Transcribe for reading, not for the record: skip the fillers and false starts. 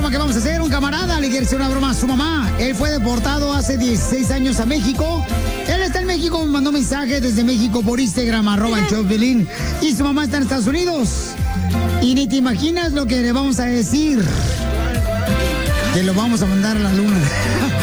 broma que vamos a hacer. Un camarada le quiere hacer una broma a su mamá. Él fue deportado hace 16 años a México. Él está en México, me mandó un mensaje desde México por Instagram, @el-show-de-Piolín. Y su mamá está en Estados Unidos. Y ni te imaginas lo que le vamos a decir. Que lo vamos a mandar a la luna.